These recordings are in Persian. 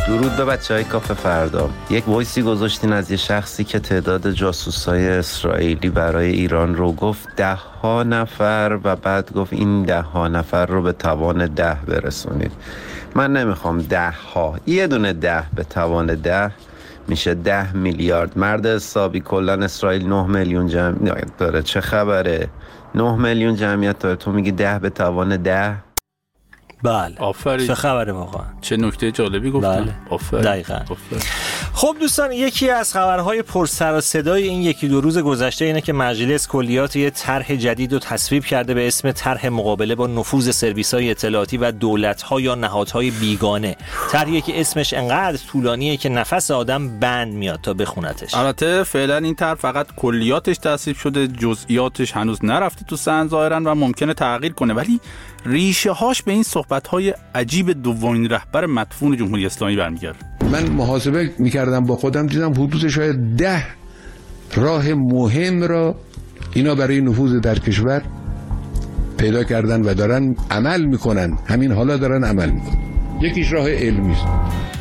درود به بچهای کافه فردا. یک وایسی گذاشتین از یه شخصی که تعداد جاسوسای اسرائیلی برای ایران رو گفت 10 نفر و بعد گفت این 10 نفر رو به توان 10 برسونید. من نمیخوام 10 یه دونه 10 به توان 10 میشه 10 میلیارد. مرد حسابی کلن اسرائیل 9 میلیون جمعیت داره. چه خبره؟ 9 میلیون جمعیت داره، تو میگی 10 به توان 10؟ بله آفرین. چه خبره واقعا؟ چه نکته جالبی گفتن. بله. آفرین. دقیقاً. آفرین. خب دوستان، یکی از خبرهای پر سر و صدای این یکی دو روز گذشته اینه که مجلس کلیات یه طرح جدید رو تصویب کرده به اسم طرح مقابله با نفوذ سرویس‌های اطلاعاتی و دولت‌ها یا نهادهای بیگانه. طرحی که اسمش انقدر طولانیه که نفس آدم بند میاد تا بخونتش. البته فعلا این طرح فقط کلیاتش تصویب شده، جزئیاتش هنوز نرفته تو سن ظاهرا و ممکنه تغییر کنه، ولی ریشه هاش به این صحبت‌های عجیب دومین رهبر مدفون جمهوری اسلامی برمیگرده. من محاسبه میکردم با خودم، دیدم حدود شاید 10 راه مهم را اینا برای نفوذ در کشور پیدا کردن و دارن عمل میکنن. همین حالا دارن عمل میکنن. یکیش راه علمی است.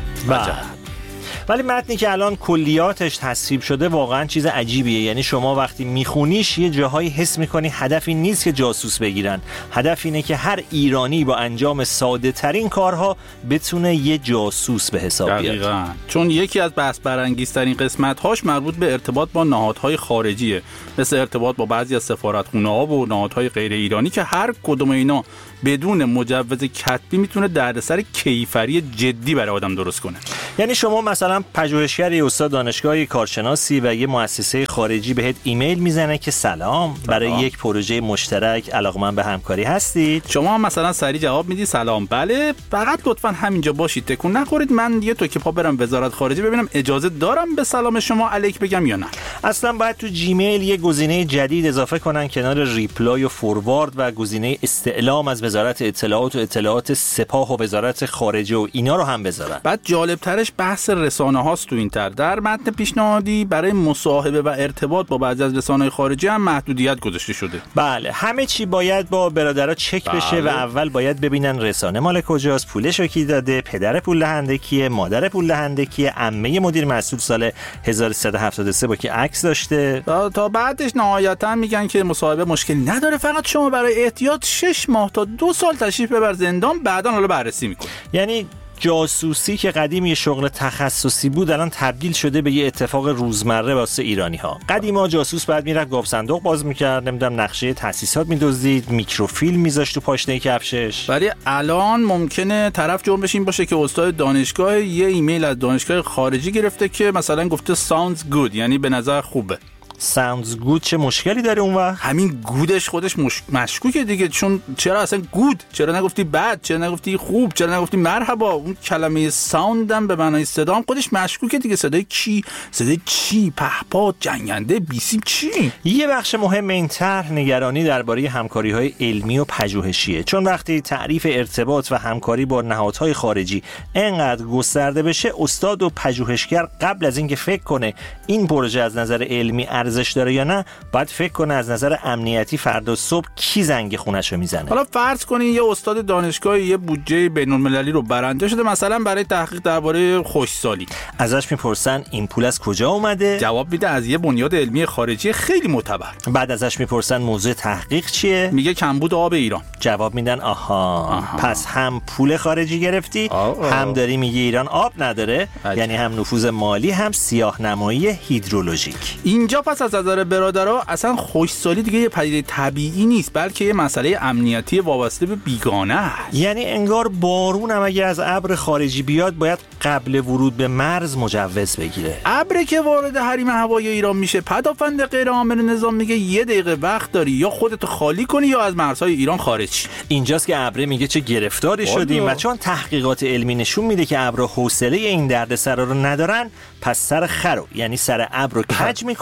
ولی متنی که الان کلیاتش تصویب شده واقعا چیز عجیبیه. یعنی شما وقتی میخونیش یه جاهایی حس میکنی هدف این نیست که جاسوس بگیرن، هدف اینه که هر ایرانی با انجام ساده ترین کارها بتونه یه جاسوس به حساب بیاد. دقیقاً. چون یکی از بحث برانگیزترین قسمت‌هاش مربوط به ارتباط با نهادهای خارجیه، مثل ارتباط با بعضی از سفارتخونه‌ها و نهادهای غیر ایرانی که هر کدوم اینا بدون مجوز کتبی میتونه دردسر کیفری جدی برای آدم درست کنه. یعنی شما مثلا پژوهشگری، استاد دانشگاهی، کارشناسی و یه مؤسسه خارجی بهت ایمیل میزنه که سلام، برای یک پروژه مشترک علاقمند به همکاری هستید. شما هم مثلا سریع جواب میدی سلام بله، فقط لطفاً همینجا باشید، تکون نخورید، من یه توکی پا برم وزارت خارجه ببینم اجازه دارم به سلام شما علیک بگم یا نه. اصلا باید تو جیمیل یه گزینه جدید اضافه کنن کنار ریپلای و فوروارد و گزینه استعلام از وزارت اطلاعات و اطلاعات سپاه و وزارت خارجه و اینا رو هم بذارن. بعد جالبترش بحث رسانه هاست تو این طرح. در متن پیشنهادی برای مصاحبه و ارتباط با بعضی از رسانه‌های خارجی هم محدودیت گذاشته شده. بله، همه چی باید با برادرها چک بشه و اول باید ببینن رسانه مال کجاست، پولشو کی داده، پدر پول دهنده کیه، مادر پول دهنده کیه، عمه مدیر مسئول سال 1373 با کی عکس داشته. تا بعدش نهایتا میگن که مصاحبه مشکلی نداره، فقط شما برای احتیاط 6 ماه تا 2 سال تشریف ببر زندان، بعداً حالا بررسی میکنه. یعنی جاسوسی که قدیم یه شغل تخصصی بود الان تبدیل شده به یه اتفاق روزمره واسه ایرانی‌ها. قدیما جاسوس بعد میرفت گاف صندوق باز می‌کرد، نمیدونم نقشه تأسیسات می‌دزدید، میکروفیلم می‌ذاشت تو پاشنه کفشش. ولی الان ممکنه طرف جرمش این باشه که استاد دانشگاه یه ایمیل از دانشگاه خارجی گرفته که مثلا گفته sounds good، یعنی به نظر خوبه. sounds good چه مشکلی داره اون وقت؟ همین گودش خودش مشکوکه دیگه، چون چرا اصلا گود؟ چرا نگفتی بد؟ چرا نگفتی خوب؟ چرا نگفتی مرحبا؟ اون کلمه ساوندم به معنای صدا هم خودش مشکوکه دیگه. صدای کی؟ صدای چی؟ پهپاد، جنگنده، بیسیم چی؟ یه بخش مهم این طرح نگرانی درباره همکاری‌های علمی و پژوهشیه، چون وقتی تعریف ارتباط و همکاری با نهادهای خارجی انقدر گسترده بشه، استاد و پژوهشگر قبل از اینکه فکر کنه این پروژه از نظر علمی ارزش داره یا نه، باید فکر کنه از نظر امنیتی فردا صبح کی زنگ خونه‌شو میزنه. حالا فرض کنین یه استاد دانشگاه یه بودجه بین‌المللی رو برنده شده، مثلا برای تحقیق درباره خوشسالی. ازش میپرسن این پول از کجا اومده؟ جواب میده از یه بنیاد علمی خارجی خیلی معتبر. بعد ازش میپرسن موضوع تحقیق چیه؟ میگه کمبود آب ایران. جواب میدن آها. پس هم پول خارجی گرفتی، هم داری میگی ایران آب نداره. یعنی هم نفوذ مالی، هم سیاه‌نمایی هیدرولوژیک. اینجا پس از نظر برادرها اصلا خوشسالی دیگه یه پدیده طبیعی نیست، بلکه یه مسئله امنیتی وابسته به بیگانه است. یعنی انگار بارون هم اگه از ابر خارجی بیاد باید قبل ورود به مرز مجوز بگیره. ابری که وارد حریم هوایی ایران میشه، پدافند غیر عامل نظام میگه یه دقیقه وقت داری، یا خودتو خالی کنی یا از مرزهای ایران خارج شی. اینجاست که ابر میگه چه گرفتاری شدیم، و چون تحقیقات علمی نشون میده که ابر حوصله این دردسرا رو ندارن، پس سر خرو یعنی سر ابر رو کج میکنه، به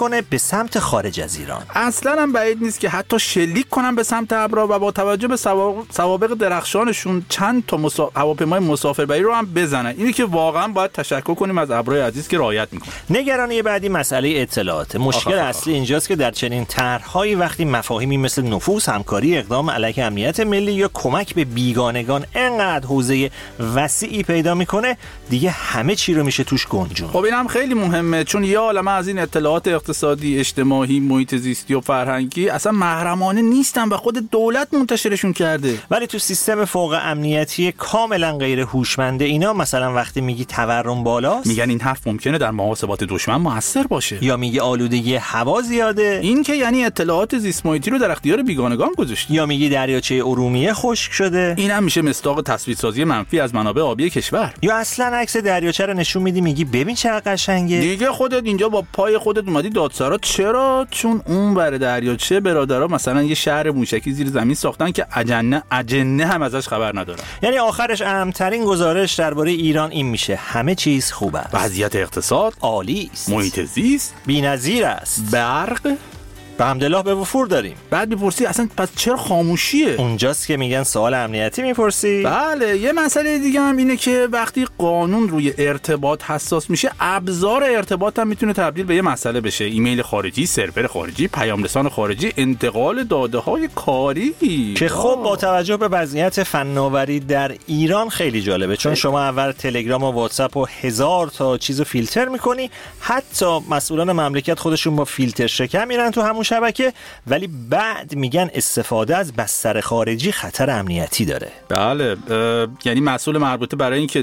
سمت خارج از ایران. اصلا هم بعید نیست که حتی شلیک کنن به سمت ابرها و با توجه به سوابق درخشانشون چند تا هواپیمای مسافربری رو هم بزنن. اینی که واقعا باید تشکر کنیم از ابرهای عزیز که رعایت میکنن. نگرانی بعدی مسئله اطلاعات. مشکل اصلی اینجاست که در چنین طرح‌هایی وقتی مفاهیمی مثل نفوذ، همکاری، اقدام علیه امنیت ملی یا کمک به بیگانگان انقدر حوزه وسیعی پیدا میکنه، دیگه همه چی رو میشه توش گنجون. خب اینم خیلی مهمه، چون یه عالمه از این اطلاعات اقتصادی، اجتماعی، محیط زیستی و فرهنگی اصلا محرمانه نیستن و خود دولت منتشرشون کرده. ولی تو سیستم فوق امنیتی کاملا غیر هوشمند اینا، مثلا وقتی میگی تورم بالاست، میگن این حرف ممکنه در محاسبات دشمن موثر باشه. یا میگی آلودگی هوا زیاده، این که یعنی اطلاعات زیست محیطی رو در اختیار بیگانگان گذاشت. یا میگی دریاچه ارومیه خشک شده، اینم میشه مصداق تصویرسازی منفی از منابع آبی کشور. یا اصلا عکس دریاچه رو نشون میدی میگی ببین چقدر قشنگه. دیگه خودت اینجا با پای خودت اومدی دادسرا. چرا؟ چون اون بر دریاچه برادرها مثلا یه شهر موشکی زیر زمین ساختن که اجنه هم ازش خبر ندارن. یعنی آخرش اهمترین گزارش درباره ایران این میشه: همه چیز خوبه، وضعیت اقتصاد عالی است، محیط زیست بی‌نظیر است، برق به حمدالله به وفور داریم. بعد میپرسی اصلا پس چرا خاموشیه؟ اونجاست که میگن سوال امنیتی میپرسی. بله. یه مسئله دیگه هم اینه که وقتی قانون روی ارتباط حساس میشه، ابزار ارتباط هم میتونه تبدیل به یه مسئله بشه. ایمیل خارجی، سرور خارجی، پیام رسان خارجی، انتقال داده های کاری که خب با توجه به وضعیت فناوری در ایران خیلی جالبه، چون شما اول تلگرام و واتساپ و 1000 تا چیزو فیلتر میکنی، حتی مسئولان مملکت خودشون با فیلتر شکن میرن تو همون شبکه، ولی بعد میگن استفاده از بستر خارجی خطر امنیتی داره. بله. یعنی مسئول مربوطه برای اینکه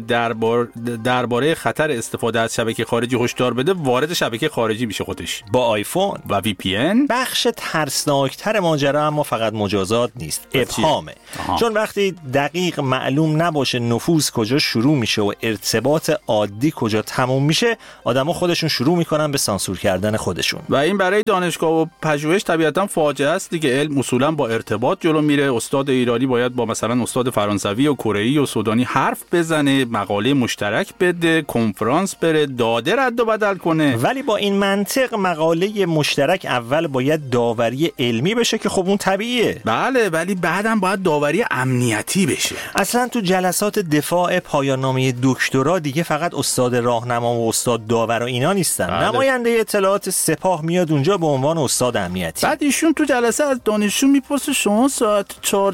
درباره خطر استفاده از شبکه خارجی هشدار بده، وارد شبکه خارجی میشه خودش با آیفون و وی پی ان. بخش ترسناکتر ماجرا اما فقط مجازات نیست، ابهامه. چون وقتی دقیق معلوم نباشه نفوذ کجا شروع میشه و ارتباط عادی کجا تموم میشه، آدما خودشون شروع میکنن به سانسور کردن خودشون. و این برای دانشگاه و پژوهش طبیعتا فاجعه است دیگه. علم اصولا با ارتباط جلو میره. استاد ایرانی باید با مثلا استاد فرانسوی و کره‌ای و سودانی حرف بزنه، مقاله مشترک بده، کنفرانس بره، داده رد و بدل کنه. ولی با این منطق مقاله مشترک اول باید داوری علمی بشه که خب اون طبیعیه. بله، ولی بعدم باید داوری امنیتی بشه. اصلا تو جلسات دفاع پایان نامه دکترا دیگه فقط استاد راهنما و استاد داور و اینا نیستن. بله. نماینده اطلاعات سپاه میاد اونجا به عنوان استاد امنیتی. بعد ایشون تو جلسه از دانشجو میپرسه شما ساعت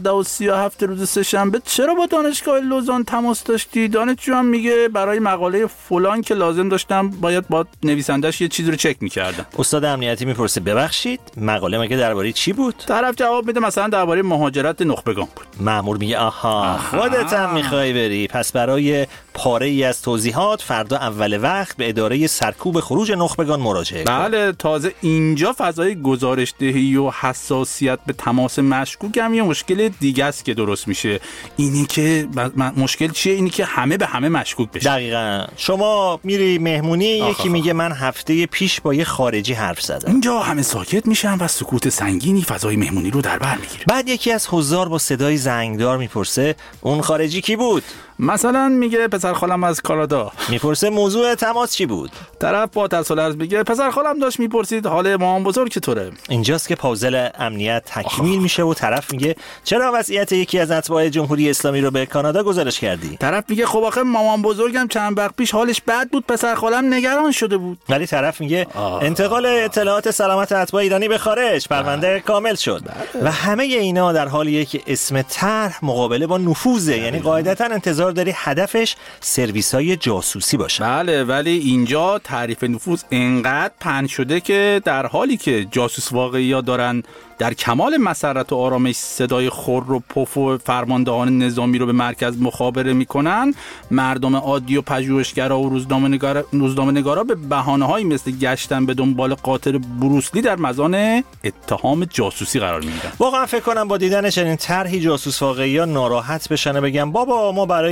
14:37 روز سه‌شنبه چرا با دانشگاه لوزان تماس داشتی؟ دانشجو هم میگه برای مقاله فلان که لازم داشتم باید با نویسندش یه چیزی رو چک میکردم. استاد امنیتی میپرسه ببخشید مقاله مگه درباره چی بود؟ طرف جواب میده مثلا درباره مهاجرت نخبگان بود. مأمور میگه آها خودت هم میخوای بری، پس برای پاره ای از توضیحات فردا اول وقت به اداره سرکوب خروج نخبگان مراجعه کن. بله، تازه اینجا فضای گزارش دهی و حساسیت به تماس مشکوک هم یه مشکل دیگه است که درست میشه. اینی که مشکل چیه؟ اینی که همه به همه مشکوک بشه. دقیقاً. شما میری مهمونی، یکی میگه من هفته پیش با یه خارجی حرف زدم. اینجا همه ساکت میشن و سکوت سنگینی فضای مهمونی رو در بر میگیره. بعد یکی از حضار با صدای زنگدار میپرسه اون خارجی کی بود؟ مثلا میگه پسر خالم از کانادا. میپرسه موضوع تماس چی بود؟ طرف با تسلط میگه پسر خالم داشت میپرسید حال امام بزرگ چطوره. اینجاست که پازل امنیت تکمیل میشه و طرف میگه چرا وضعیت یکی از اتباع جمهوری اسلامی رو به کانادا گزارش کردی؟ طرف میگه خب آخه مامان بزرگم چند وقت پیش حالش بد بود، پسر خالم نگران شده بود. ولی طرف میگه انتقال اطلاعات سلامت اتباع ایرانی به خارج، پرونده کامل شد. و همه اینا در حالیه که اسم طرح مقابله با نفوذه. یعنی قاعدتا انتظار داری هدفش سرویس‌های جاسوسی باشه. بله، ولی اینجا تعریف نفوذ انقدر پهن شده که در حالی که جاسوس واقعی‌ها دارن در کمال مسرت و آرامش صدای خور و پف و فرماندهان نظامی رو به مرکز مخابره میکنن، مردم عادی و پژوهشگرا و روزنامه‌نگارا به بهانه‌هایی مثل گشتن به دنبال قاتل بروسلی در مزان اتهام جاسوسی قرار میگیرن. واقعا فکر کنم با دیدن چنین طرحی جاسوس واقعی‌ها ناراحت بشن و بگن بابا ما برای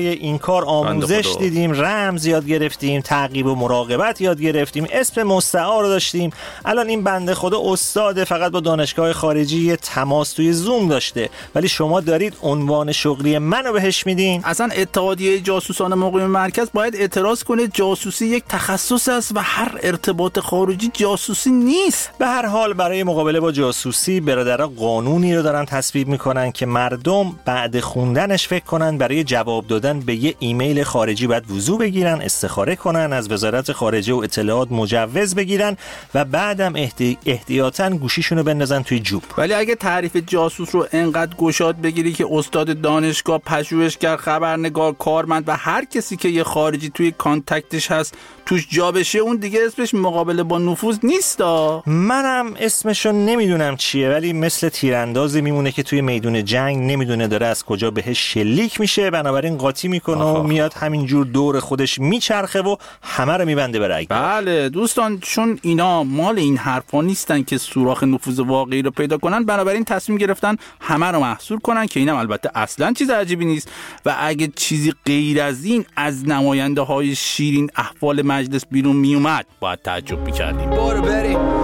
برای این کار آموزش دیدیم، رمز یاد گرفتیم، تعقیب و مراقبت یاد گرفتیم، اسم مستعار داشتیم. الان این بنده خدا استاد فقط با دانشگاه خارجی تماس توی زوم داشته، ولی شما دارید عنوان شغلی منو بهش میدین. اصلا اتحادیه جاسوسان مقیم مرکز باید اعتراض کنه جاسوسی یک تخصص است و هر ارتباط خارجی جاسوسی نیست. به هر حال برای مقابله با جاسوسی برادرها قانونی رو دارن تصویب میکنن که مردم بعد خوندنش فکر کنن برای جواب دادن به یه ایمیل خارجی باید وضو بگیرن، استخاره کنن، از وزارت خارجه و اطلاعات مجوز بگیرن و بعدم احتیاطاً گوشیشونو بندازن توی جوب. ولی اگه تعریف جاسوس رو انقدر گشاد بگیری که استاد دانشگاه، پژوهشگر، خبرنگار، کارمند و هر کسی که یه خارجی توی کانتکتش هست توش جا بشه، اون دیگه اسمش مقابله با نفوذ نیستا. منم اسمشو نمیدونم چیه، ولی مثل تیراندازی میمونه که توی میدون جنگ نمیدونه داره از کجا بهش شلیک میشه، بنابراین قاطی میکنه و میاد همینجور دور خودش میچرخه و همه رو میبنده به رگ. بله دوستان، چون اینا مال این حرفا نیستن که سوراخ نفوذ واقعی رو پیدا کنن، بنابراین تصمیم گرفتن همه رو محصور کنن که اینم البته اصلا چیز عجیبی نیست و اگه چیزی غیر از این از نماینده های شیرین احوال مجلس بیرون می اومد باید تعجب می‌کردیم. برو بریم.